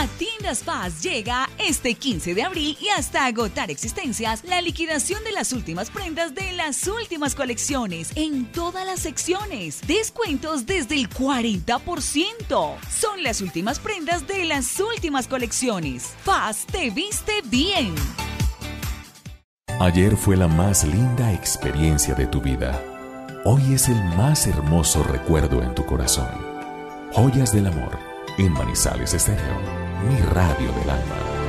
A Tiendas Paz llega este 15 de abril y hasta agotar existencias la liquidación de las últimas prendas de las últimas colecciones en todas las secciones. Descuentos desde el 40%. Son las últimas prendas de las últimas colecciones. Paz te viste bien. Ayer fue la más linda experiencia de tu vida. Hoy es el más hermoso recuerdo en tu corazón. Joyas del amor en Manizales Estéreo, mi radio del alma.